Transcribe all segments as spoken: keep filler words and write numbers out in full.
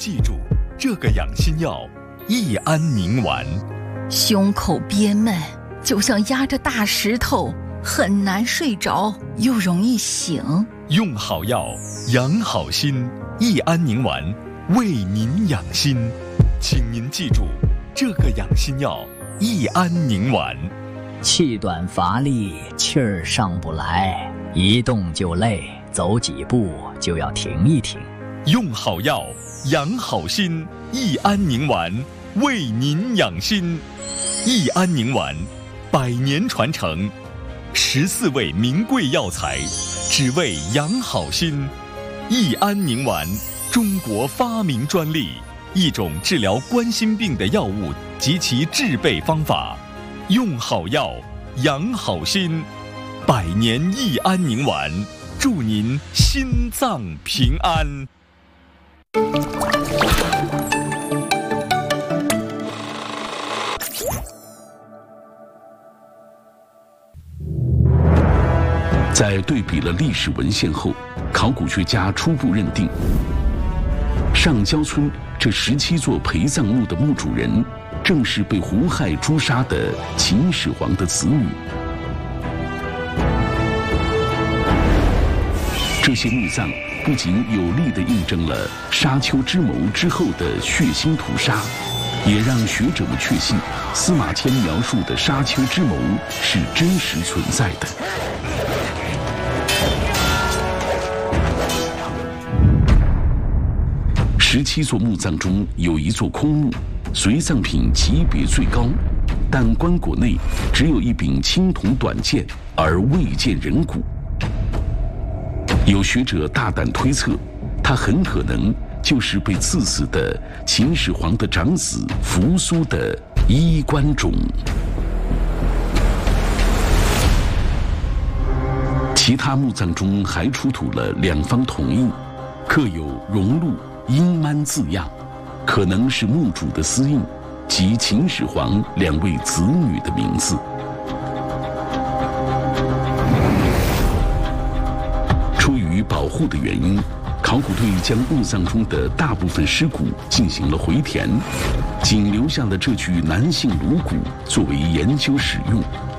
记住这个养心药益安宁丸。 胸口憋闷，就像压着大石头，很难睡着，又容易醒。 用好药，养好心，益安宁丸为您养心。请您记住这个养心药益安宁丸。 气短乏力，气儿上不来，一动就累，走几步就要停一停。 用好药，养好心，益安宁丸为您养心。益安宁丸，百年传承，十四味名贵药材，只为养好心。益安宁丸，中国发明专利，一种治疗冠心病的药物及其制备方法。用好药，养好心，百年益安宁丸，祝您心脏平安。 在对比了历史文献后，考古学家初步认定，上焦村这十七座陪葬墓的墓主人，正是被胡亥诛杀的秦始皇的子女。这些墓葬不仅有力地印证了沙丘之谋之后的血腥屠杀，也让学者们确信司马迁描述的沙丘之谋是真实存在的。十七座墓葬中有一座空墓，随葬品级别最高，但棺椁内只有一柄青铜短剑，而未见人骨。有学者大胆推测，他很可能就是被赐死的秦始皇的长子扶苏的衣冠冢。其他墓葬中还出土了两方铜印，刻有荣禄、殷曼字样，可能是墓主的私印及秦始皇两位子女的名字。出于保护的原因，考古队将墓葬中的大部分尸骨进行了回填，仅留下了这具男性颅骨作为研究使用。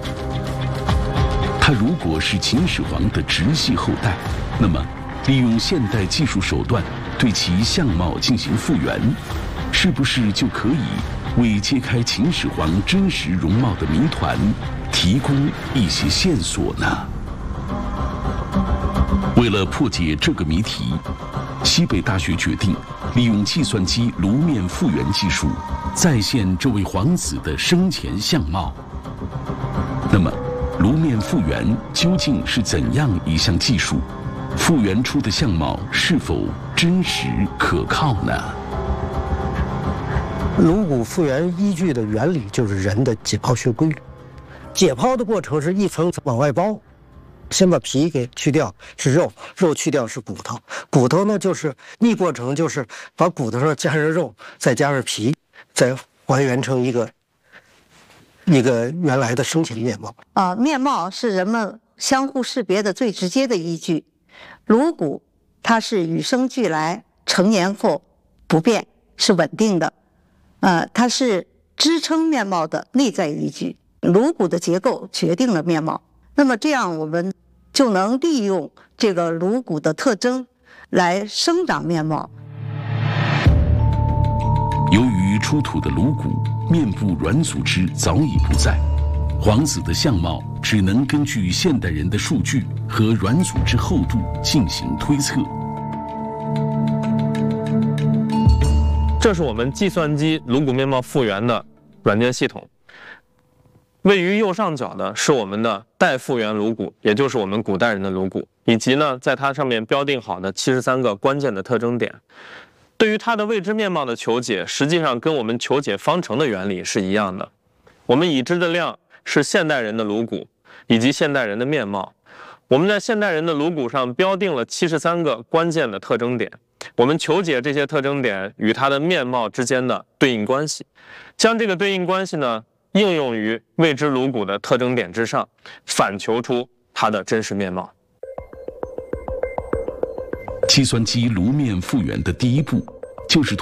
他如果是秦始皇的直系后代，那么利用现代技术手段对其相貌进行复原，是不是就可以为揭开秦始皇真实容貌的谜团提供一些线索呢？为了破解这个谜题，西北大学决定利用计算机颅面复原技术再现这位皇子的生前相貌。那么，颅面复原究竟是怎样一项技术？复原出的相貌是否真实可靠呢？ 颅骨复原依据的原理就是人的解剖学规律。解剖的过程是一层层往外包，先把皮给去掉是肉，肉去掉是骨头，骨头呢就是逆过程，就是把骨头上加上肉，再加上皮，再还原成一个一个原来的生前面貌。 啊，面貌是人们相互识别的最直接的依据。颅骨它是与生俱来，成年后不变，是稳定的，呃，它是支撑面貌的内在依据。颅骨的结构决定了面貌，那么这样我们就能利用这个颅骨的特征来生长面貌。 由于出土的颅骨面部软组织早已不在，皇子的相貌只能根据现代人的数据和软组织厚度进行推测。 这是我们计算机颅骨面貌复原的软件系统。位于右上角的是我们的待复原颅骨，也就是我们古代人的颅骨，以及呢在它上面标定好的七十三个关键的特征点。对于它的未知面貌的求解，实际上跟我们求解方程的原理是一样的。我们已知的量是现代人的颅骨以及现代人的面貌，我们在现代人的颅骨上标定了七十三个关键的特征点，我们求解这些特征点与它的面貌之间的对应关系，将这个对应关系呢应用于未知颅骨的特征点之上，反求出它的真实面貌。 计算机颅面复原的第一步就是